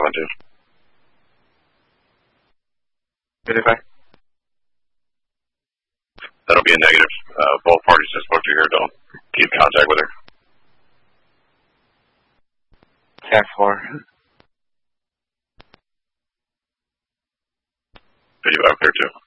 going to? 55. That'll be a negative. Both parties I spoke to here don't keep contact with her. 10-4. 55 clear too.